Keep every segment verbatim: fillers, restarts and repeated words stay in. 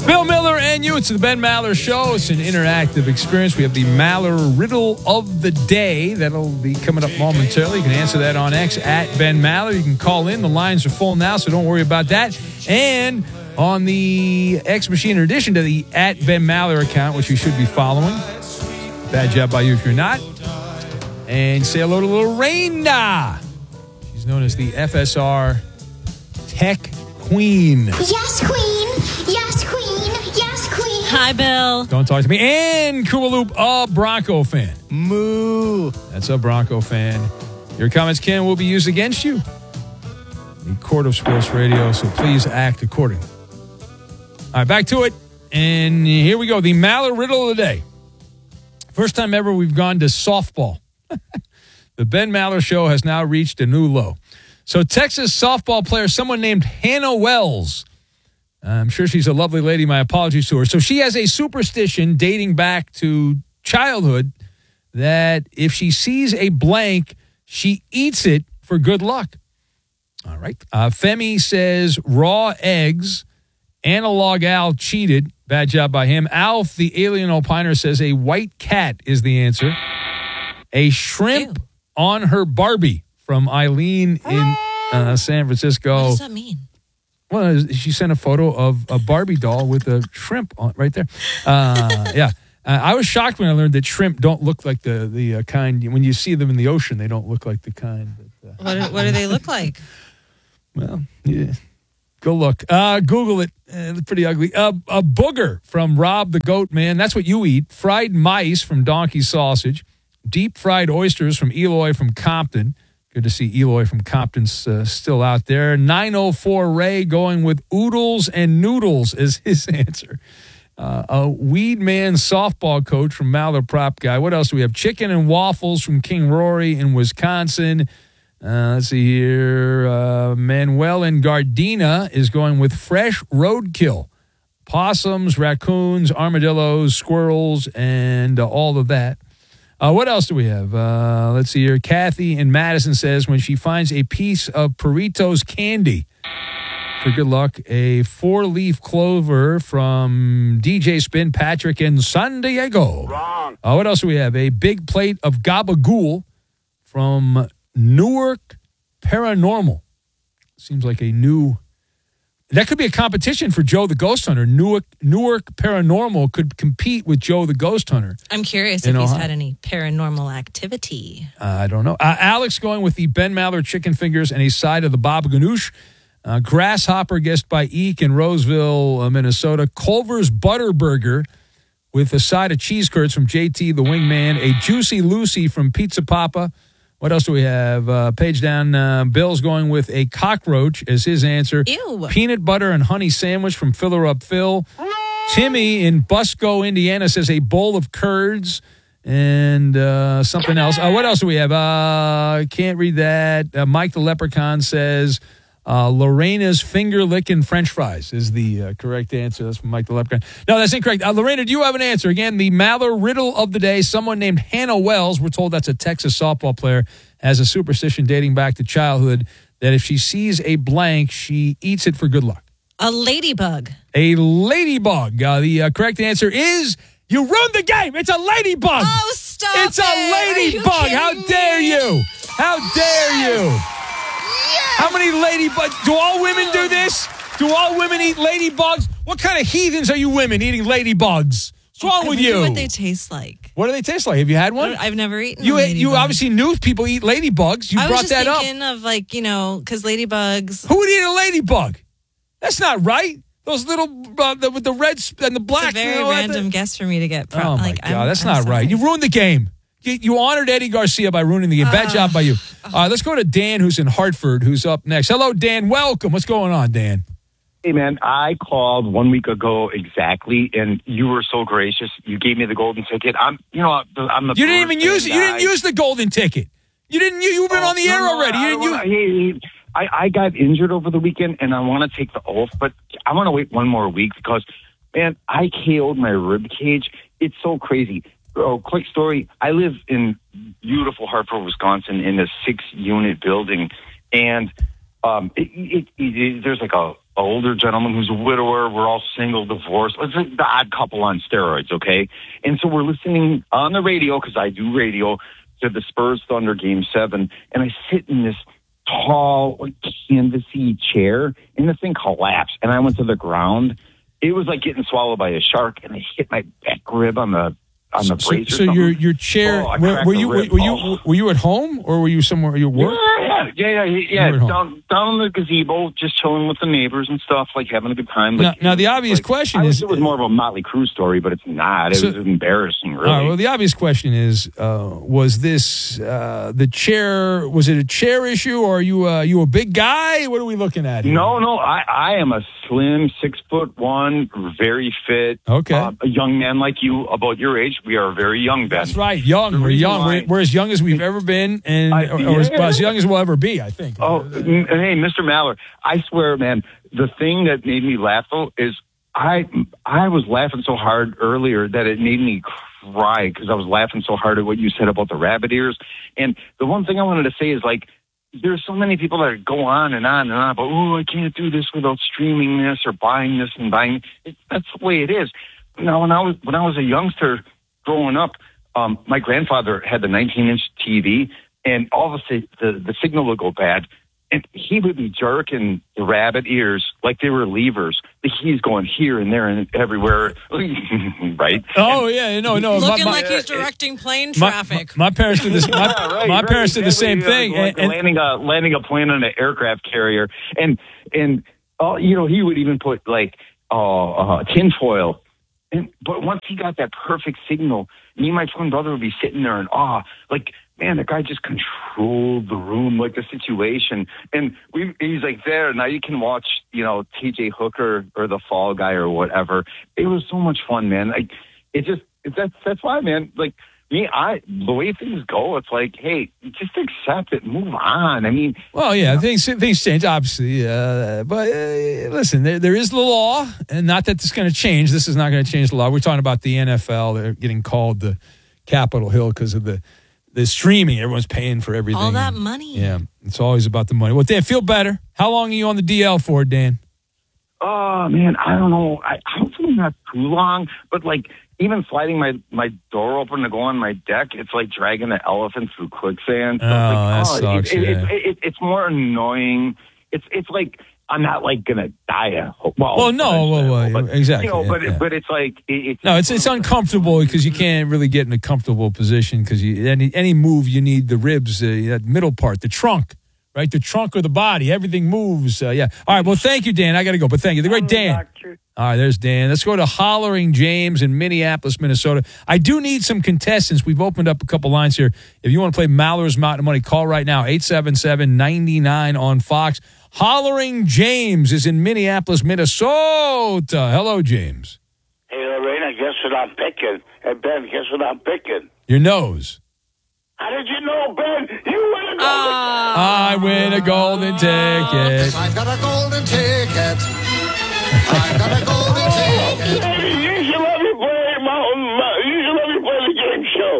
Bill Miller and you. It's the Ben Maller Show. It's an interactive experience. We have the Maller Riddle of the Day. That'll be coming up momentarily. You can answer that on X at Ben Maller. You can call in. The lines are full now, so don't worry about that. And on the X machine, in addition to the at Ben Maller account, which you should be following. Bad job by you if you're not. And say hello to Lorena. She's known as the F S R Tech Queen. Yes, Queen. Yes, Queen. Yes, Queen. Hi, Bill. Don't talk to me. And Koopaloop, a Bronco fan. Moo. That's a Bronco fan. Your comments can will be used against you. The Court of Sports Radio, so please act accordingly. All right, back to it. And here we go. The Maller Riddle of the Day. First time ever we've gone to softball. The Ben Maller Show has now reached a new low. So Texas softball player, someone named Hannah Wells. I'm sure she's a lovely lady. My apologies to her. So she has a superstition dating back to childhood that if she sees a blank, she eats it for good luck. All right. Uh, Femi says raw eggs. Analog Al cheated. Bad job by him. Alf, the alien opiner, says a white cat is the answer. A shrimp Ew. on her Barbie from Eileen in uh, San Francisco. What does that mean? Well, she sent a photo of a Barbie doll with a shrimp on right there. Uh, yeah. Uh, I was shocked when I learned that shrimp don't look like the, the uh, kind, when you see them in the ocean, they don't look like the kind. That, uh, what, do, what do they look like? Well, yeah. Go look. Uh, Google it. Uh, pretty ugly. Uh, a booger from Rob the Goat Man. That's what you eat. Fried mice from Donkey Sausage. Deep fried oysters from Eloy from Compton. Good to see Eloy from Compton's uh, still out there. nine oh four Ray going with oodles and noodles as his answer. Uh, a Weed Man softball coach from Maller Prop Guy. What else do we have? Chicken and waffles from King Rory in Wisconsin. Uh, let's see here. Uh, Manuel in Gardena is going with fresh roadkill. Possums, raccoons, armadillos, squirrels, and uh, all of that. Uh, what else do we have? Uh, let's see here. Kathy in Madison says when she finds a piece of Puritos candy, for good luck, a four-leaf clover from D J Spin, Patrick in San Diego. Wrong. Uh, what else do we have? A big plate of gabagool from Newark Paranormal. Seems like a new... That could be a competition for Joe the Ghost Hunter. Newark, Newark Paranormal could compete with Joe the Ghost Hunter. I'm curious if he's had any paranormal activity. Uh, I don't know. Uh, Alex going with the Ben Maller chicken fingers and a side of the Baba Ganoush. Uh, Grasshopper guessed by Eek in Roseville, uh, Minnesota. Culver's Butter Burger with a side of cheese curds from J T the Wingman. A Juicy Lucy from Pizza Papa. What else do we have? Uh, page down, uh, Bill's going with a cockroach as his answer. Ew. Peanut butter and honey sandwich from Filler Up Phil. Timmy in Busco, Indiana says a bowl of curds and uh, something else. Uh, what else do we have? I uh, can't read that. Uh, Mike the Leprechaun says uh, Lorena's finger licking French fries is the uh, correct answer. That's from Mike the Leprechaun. No, that's incorrect. Uh, Lorena, do you have an answer? Again, the Maller Riddle of the Day. Someone named Hannah Wells, we're told that's a Texas softball player, has a superstition dating back to childhood that if she sees a blank, she eats it for good luck. A ladybug. A ladybug. Uh, the uh, correct answer is you ruined the game. It's a ladybug. Oh, stop It's it. a ladybug. How dare me? you? How dare you? How many ladybugs? Do all women do this? Do all women eat ladybugs? What kind of heathens are you women eating ladybugs? What's wrong I with wonder you? what they taste like. What do they taste like? Have you had one? I've never eaten You a ate, you ladybug. obviously knew people eat ladybugs. You I brought was just that up. thinking of like, you know, because ladybugs. Who would eat a ladybug? That's not right. Those little uh, the, with the red sp- and the black. It's a very you know, random guess for me to get. Pro- oh my like, God, I'm, that's I'm not sorry. right. You ruined the game. You, you honored Eddie Garcia by ruining the game. Bad Uh, job by you. Uh, let's go to Dan, who's in Hartford, who's up next. Hello, Dan. Welcome. What's going on, Dan? Hey, man, I called one week ago exactly, and you were so gracious. You gave me the golden ticket. I'm, you know, I'm the. You didn't even use it. You didn't use the golden ticket. You didn't. You, you've been oh, on the no, air no, already. You I, didn't I, use. hey, I, I got injured over the weekend, and I want to take the oath, but I want to wait one more week because, man, I K O'd my rib cage. It's so crazy. Oh, quick story. I live in beautiful Hartford, Wisconsin, in a six-unit building, and um, it, it, it, there's like a older gentleman who's a widower. We're all single, divorced. It's like the Odd Couple on steroids, okay? And so we're listening on the radio, because I do radio, to the Spurs Thunder Game seven, and I sit in this tall, like, canvasy chair, and the thing collapsed, and I went to the ground. It was like getting swallowed by a shark, and I hit my back rib on the on the So, brace. so your your chair. Oh, were, were you were, were you were you at home or were you somewhere? You work? Yeah, yeah, yeah, yeah. You were at Down, down in the gazebo, just chilling with the neighbors and stuff, like having a good time. Now, Like, now the obvious like, question I wish is, it was more of a Motley Crue story, but it's not. It So- was embarrassing, really. All right, well, the obvious question is: uh, was this uh, the chair? Was it a chair issue, or are you uh, you a big guy? What are we looking at here? No, no, I, I am a slim, six foot one, very fit, Okay. uh, a young man like you, about your age. We are very young, Ben. That's right, young. The We're reason young. why- We're, we're as young as we've ever been, and I- or, or as, yeah. well, as young as we'll ever be. I think. Oh, n- hey, Mister Maller, I swear, man, the thing that made me laugh, though, is I I was laughing so hard earlier that it made me cry, because I was laughing so hard at what you said about the rabbit ears. And the one thing I wanted to say is, like, there's so many people that go on and on and on about, oh, I can't do this without streaming this or buying this and buying. It, that's the way it is. Now, when I was when I was a youngster growing up, um, my grandfather had the nineteen inch T V, and all of a sudden the, the signal would go bad, and he would be jerking the rabbit ears like they were levers. He's going here and there and everywhere, right? Oh yeah, no, no. my- Looking my- like he's directing plane my- traffic. My, my parents did this. My, Yeah, right, my right, parents did the same exactly. thing. Like and, and- landing a landing a plane on an aircraft carrier, and and uh, you know, he would even put like uh, uh, tinfoil. And but once he got that perfect signal, me and my twin brother would be sitting there in awe, like, man, the guy just controlled the room, like the situation. And we, he's like, there, now you can watch, you know, T J Hooker or the Fall Guy or whatever. It was so much fun, man. Like, it just, it, that's, that's why, man, like, me, I, the way things go, it's like, hey, just accept it, move on. I mean, Well, yeah, things things change, obviously. Uh, but uh, listen, there, there is the law, and not that this is going to change. This is not going to change the law. We're talking about the N F L. They're getting called the Capitol Hill because of the, the streaming. Everyone's paying for everything. All that money. Yeah, it's always about the money. Well, Dan, feel better. How long are you on the D L for, Dan? oh, man, I don't know. I, hopefully not too long, but like, even sliding my, my door open to go on my deck, it's like dragging an elephant through quicksand. So Oh, that it's like, sucks, It, it, yeah. it, it, it's more annoying. It's it's like I'm not like gonna die. At, well, Well, no, well, well, but, exactly, You know, yeah, but yeah. but it's like it, it's No, it's it's uncomfortable because you can't really get in a comfortable position because you any any move you need the ribs, uh, that middle part, the trunk, right? The trunk of the body, everything moves. Uh, yeah. All right. Well, thank you, Dan. I got to go, but thank you. The great Dan. All right, there's Dan. Let's go to Hollering James in Minneapolis, Minnesota. I do need some contestants. We've opened up a couple lines here. If you want to play Maller's Mountain of Money, call right now, eight seven seven, nine nine on Fox. Hollering James is in Minneapolis, Minnesota. Hello, James. Hey, Lorena, guess what I'm picking? Hey, Ben, guess what I'm picking? Your nose. How did you know, Ben? You win a golden I win a golden ticket. I've got a golden ticket. I've got a golden ticket. Hey, you should let me play Mountain. Mou- You should let me play the game show.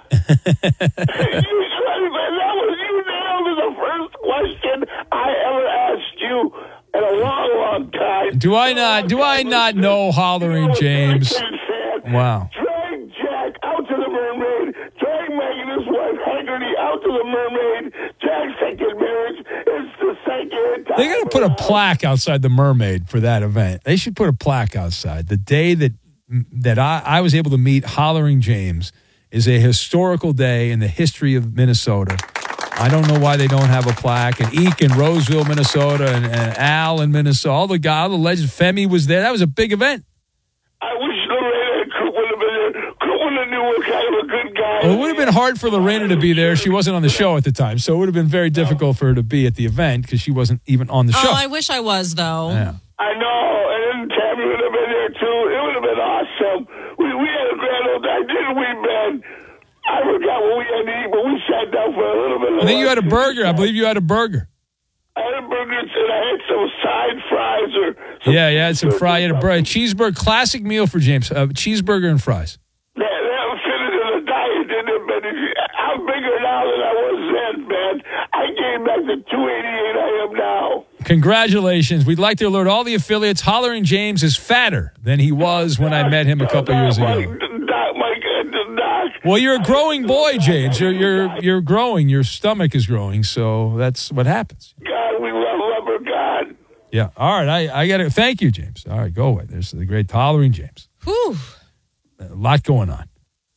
You should let me play. That was you nailed the first question I ever asked you in a long, long time. Do I not? Do I not know Hollering James? Wow. Drag Jack out to the mermaid. Drag Megan, his wife Haggerty, out to the mermaid. Jack's second marriage. It's the second time. They got to put a plaque outside the Mermaid for that event. They should put a plaque outside. The day that that I, I was able to meet Hollering James is a historical day in the history of Minnesota. I don't know why they don't have a plaque. And Eek in Roseville, Minnesota, and, and Al in Minnesota. All the guys, all the legends. Femi was there. That was a big event. I wish Lorena and Coop would have been there. Coop would have knew what kind of a good guy. Well, it would have been hard for Lorena to be there. She wasn't on the show at the time, so it would have been very difficult for her to be at the event because she wasn't even on the show. Oh, I wish I was, though. Yeah. I know, and then Tammy would have been there too. It would have been awesome. We we had a grand old time, didn't we, Ben? I forgot what we had to eat, but we sat down for a little bit. I think you had a burger. I believe you had a burger. I had a burger and I had some side fries or. Some Yeah, yeah, had some fry, had a bread, cheeseburger, classic meal for James. Uh, cheeseburger and fries. That, that was fitted in the diet, didn't it, Ben? I'm bigger now than I was then, Ben. I came back to two eighty-eight I am now. Congratulations. We'd like to alert all the affiliates Hollering James is fatter than he was when I met him a couple years My, ago. doc, my God, doc. Well, you're a growing boy, James. You're you're you're growing. Your stomach is growing, so that's what happens. God, we love Rubber God. Yeah. All right. I, I got to thank you, James. All right, go away. There's the great Hollering James. Whew. A lot going on.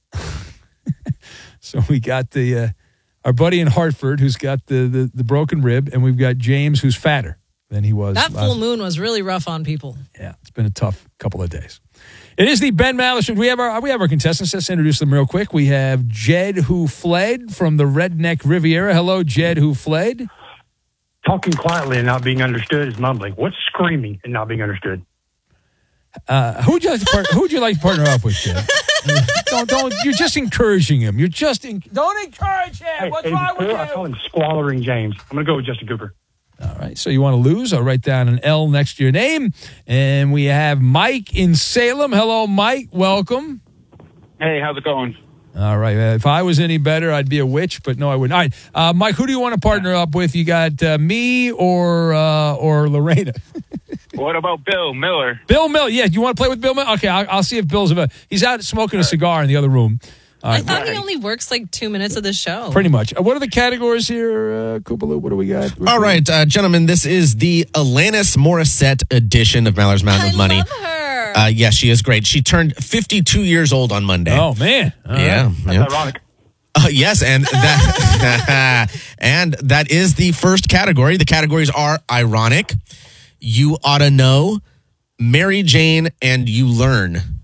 So we got the uh, our buddy in Hartford who's got the, the the broken rib, and we've got James who's fatter than he was. That last full moon was really rough on people. Yeah, it's been a tough couple of days. It is the Ben Maller Show. We have our we have our contestants. Let's introduce them real quick. We have Jed Who Fled from the Redneck Riviera. Hello, Jed Who Fled. Talking quietly and not being understood is mumbling. What's screaming and not being understood? Uh, who would you like to part, who would you like to partner up with, Jed? don't don't. You're just encouraging him. You're just in, don't encourage him. Hey, What's hey, wrong with before I you? call him Squallering James. I'm going to go with Justin Cooper. All right. So you want to lose? I'll write down an L next to your name, and we have Mike in Salem. Hello, Mike. Welcome. Hey, how's it going? All right. Uh, if I was any better, I'd be a witch, but no, I wouldn't. All right, uh, Mike. Who do you want to partner up with? You got uh, me or uh, or Lorena? What about Bill Miller? Bill Miller. Yeah, you want to play with Bill Miller? Okay, I'll, I'll see if Bill's available. He's out smoking a cigar in the other room. All I right, thought he only works like two minutes of the show. pretty much. Uh, what are the categories here, uh, Koopaloo? What do we got? All right, uh, gentlemen, this is the Alanis Morissette edition of Maller's Mountain I of Money. love her. Uh, yeah, she is great. She turned fifty-two years old on Monday. Oh man. All yeah. right. That's yeah. ironic. Uh, yes, and that and that is the first category. The categories are ironic, you oughta know, Mary Jane, and you learn.